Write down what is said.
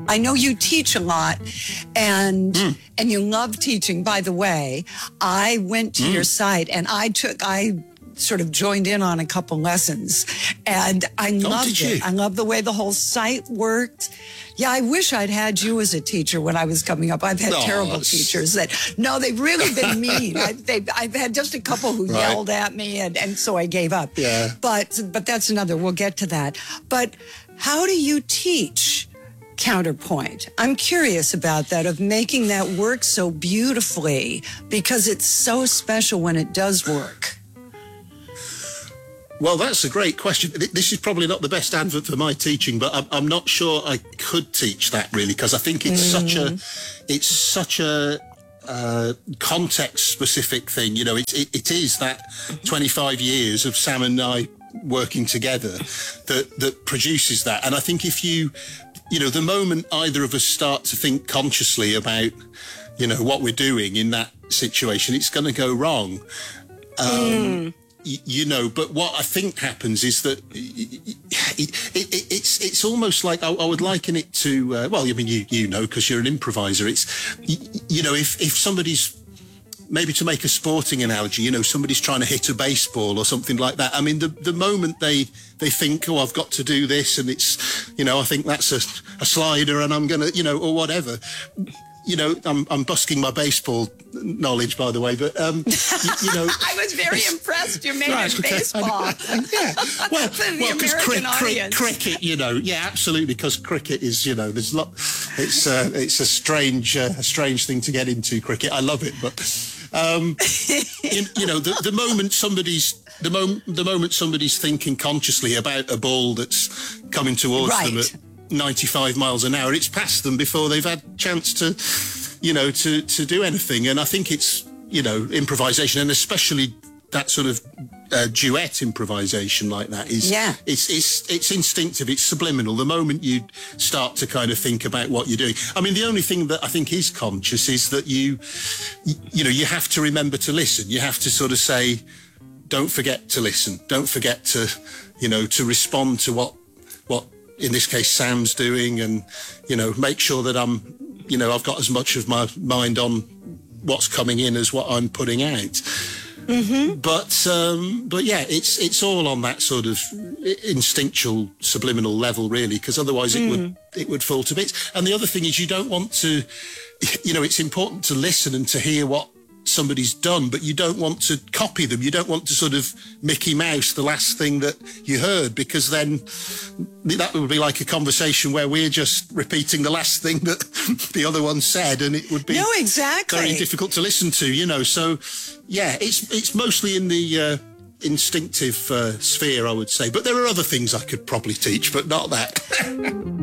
I know you teach a lot, and you love teaching. By the way, I went to your site and I sort of joined in on a couple lessons, and I loved it. I love the way the whole site worked. Yeah, I wish I'd had you as a teacher when I was coming up. I've had terrible teachers they've really been mean. I've had just a couple who yelled at me, and so I gave up. Yeah. But that's we'll get to that. But how do you teach counterpoint? I'm curious about that, of making that work so beautifully, because it's so special when it does work. Well, that's a great question. This is probably not the best advert for my teaching, but I'm not sure I could teach that really, because I think it's such a context-specific thing. You know, it is that 25 years of Sam and I working together that produces that. And I think if you know, the moment either of us start to think consciously about, you know, what we're doing in that situation, it's going to go wrong. You know, but what I think happens is that it's almost like I would liken it to, well, I mean, you know, because you're an improviser. It's, you know, if somebody's, maybe to make a sporting analogy, you know, somebody's trying to hit a baseball or something like that. I mean, the moment they think, oh, I've got to do this, and it's, you know, I think that's a slider and I'm going to, you know, or whatever. You know, I'm busking my baseball knowledge, by the way, but, you know... I was very impressed you made it baseball. Yeah. Well, because cricket, you know, yeah, absolutely, because cricket is, you know, there's it's a strange thing to get into, cricket. I love it, but, you know, the moment somebody's thinking consciously about a ball that's coming towards them at 95 miles an hour, it's past them before they've had a chance to, you know, to do anything. And I think it's, you know, improvisation, and especially that sort of duet improvisation like that is, it's instinctive, it's subliminal. The moment you start to kind of think about what you're doing. I mean, the only thing that I think is conscious is that you know, you have to remember to listen. You have to sort of say, don't forget to listen. Don't forget to, you know, to respond to what in this case Sam's doing, and, you know, make sure that you know, I've got as much of my mind on what's coming in as what I'm putting out. But yeah, it's all on that sort of instinctual, subliminal level, really, because otherwise it would fall to bits. And the other thing is, you don't want to, you know, it's important to listen and to hear what somebody's done, but you don't want to copy them. You don't want to sort of Mickey Mouse the last thing that you heard, because then that would be like a conversation where we're just repeating the last thing that the other one said, and it would be very difficult to listen to, you know. So yeah, it's mostly in the instinctive sphere, I would say, but there are other things I could probably teach, but not that.